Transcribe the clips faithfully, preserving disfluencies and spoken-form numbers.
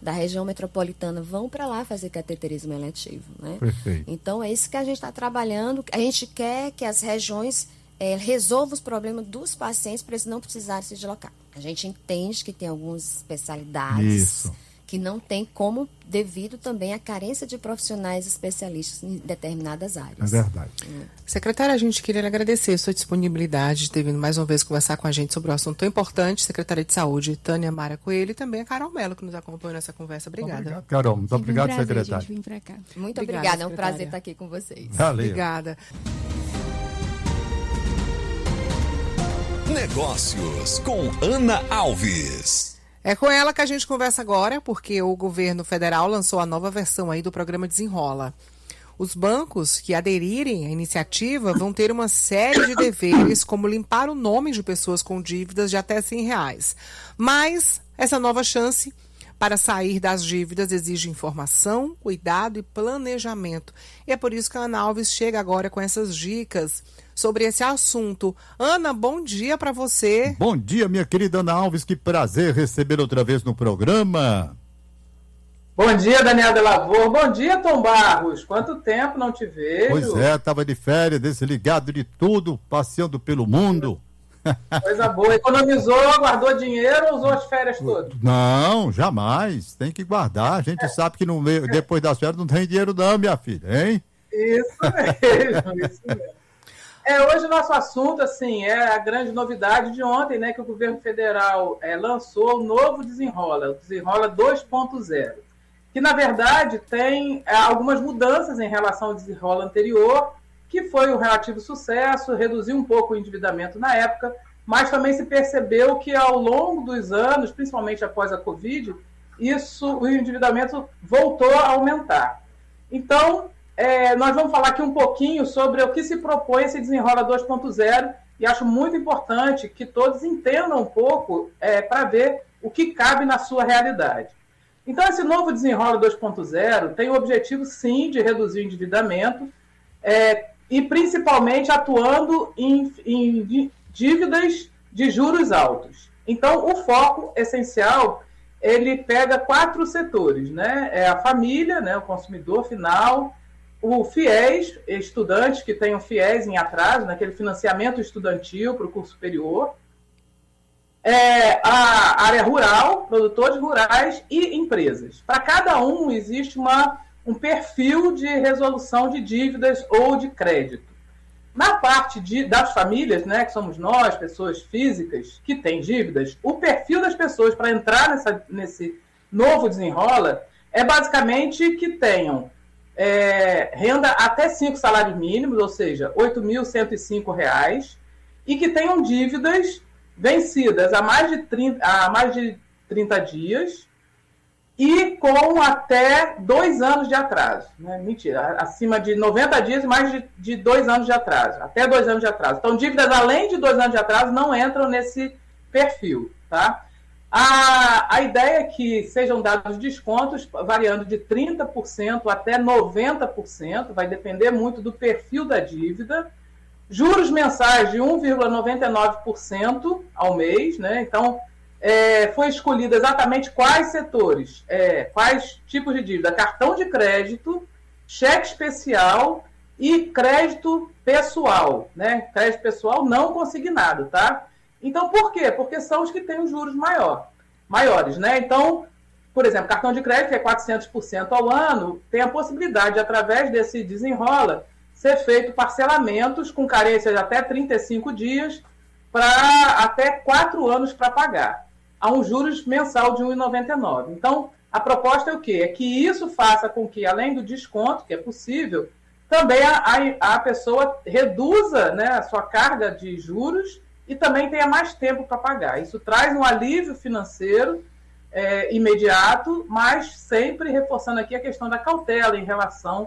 da região metropolitana vão para lá fazer cateterismo eletivo, né? Perfeito. Então, é isso que a gente está trabalhando. A gente quer que as regiões é, resolvam os problemas dos pacientes para eles não precisarem se deslocar. A gente entende que tem algumas especialidades Isso. que não tem como, devido também à carência de profissionais especialistas em determinadas áreas. É verdade. É. Secretária, a gente queria agradecer a sua disponibilidade de ter vindo mais uma vez conversar com a gente sobre um assunto tão importante. Secretária de Saúde, Tânia Mara Coelho, e também a Carol Mello, que nos acompanhou nessa conversa. Obrigada. Obrigado, Carol. Muito Sempre obrigado, um prazer, secretária. gente, vir pra cá. Muito Obrigada, obrigada, é um secretária. prazer estar aqui com vocês. Valeu. Obrigada. Negócios com Ana Alves. É com ela que a gente conversa agora, porque o governo federal lançou a nova versão aí do programa Desenrola. Os bancos que aderirem à iniciativa vão ter uma série de deveres, como limpar o nome de pessoas com dívidas de até cem reais. Mas essa nova chance para sair das dívidas exige informação, cuidado e planejamento. E é por isso que a Ana Alves chega agora com essas dicas sobre esse assunto. Ana, bom dia para você. Bom dia, minha querida Ana Alves. Que prazer receber outra vez no programa. Bom dia, Daniel Delavor. Bom dia, Tom Barros. Quanto tempo não te vejo? Pois é, estava de férias, desligado de tudo, passeando pelo mundo. Coisa boa. Economizou, guardou dinheiro ou usou as férias todas? Não, jamais. Tem que guardar. A gente sabe que no meio, depois das férias não tem dinheiro não, minha filha, hein? Isso mesmo, isso mesmo. É, hoje o nosso assunto, assim, é a grande novidade de ontem, né, que o governo federal é, lançou o novo Desenrola, o Desenrola dois ponto zero, que, na verdade, tem é, algumas mudanças em relação ao Desenrola anterior, que foi um relativo sucesso, reduziu um pouco o endividamento na época, mas também se percebeu que, ao longo dos anos, principalmente após a Covid, isso, o endividamento voltou a aumentar. Então, É, nós vamos falar aqui um pouquinho sobre o que se propõe esse Desenrola dois ponto zero e acho muito importante que todos entendam um pouco é, para ver o que cabe na sua realidade. Então, esse novo Desenrola dois ponto zero tem o objetivo, sim, de reduzir o endividamento é, e principalmente atuando em, em dívidas de juros altos. Então, o foco essencial, ele pega quatro setores, né? É a família, né? O consumidor final, o FIES, estudantes que tenham FIES em atraso, naquele financiamento estudantil para o curso superior, é, a área rural, produtores rurais e empresas. Para cada um existe uma, um perfil de resolução de dívidas ou de crédito. Na parte de, das famílias, né, que somos nós, pessoas físicas que têm dívidas, o perfil das pessoas para entrar nessa, nesse novo Desenrola é basicamente que tenham É, renda até cinco salários mínimos, ou seja, oito mil cento e cinco reais, e que tenham dívidas vencidas há mais de trinta, há mais de trinta dias e com até dois anos de atraso. Né? Mentira, acima de noventa dias e mais de, de dois anos de atraso, até dois anos de atraso. Então, dívidas além de dois anos de atraso não entram nesse perfil, tá? A, a ideia é que sejam dados descontos variando de trinta por cento até noventa por cento, vai depender muito do perfil da dívida. Juros mensais de um vírgula noventa e nove por cento ao mês, né? Então, é, foi escolhido exatamente quais setores, é, quais tipos de dívida: cartão de crédito, cheque especial e crédito pessoal, né? Crédito pessoal não consignado, tá? Então, por quê? Porque são os que têm os juros maior, maiores, né? Então, por exemplo, cartão de crédito, que é quatrocentos por cento ao ano, tem a possibilidade, através desse Desenrola, ser feito parcelamentos com carência de até trinta e cinco dias para até quatro anos para pagar, a um juros mensal de um vírgula noventa e nove. Então, a proposta é o quê? É que isso faça com que, além do desconto, que é possível, também a, a, a pessoa reduza, né, a sua carga de juros e também tenha mais tempo para pagar. Isso traz um alívio financeiro é, imediato, mas sempre reforçando aqui a questão da cautela em relação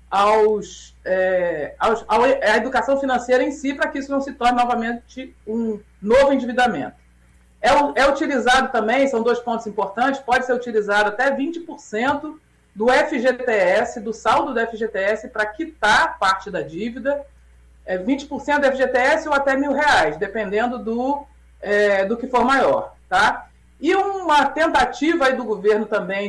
aos, é, aos, à educação financeira em si, para que isso não se torne novamente um novo endividamento. É, é utilizado também, são dois pontos importantes, pode ser utilizado até vinte por cento do F G T S, do saldo do F G T S, para quitar parte da dívida, é vinte por cento do F G T S ou até mil reais, dependendo do, é, do que for maior, tá? E uma tentativa aí do governo também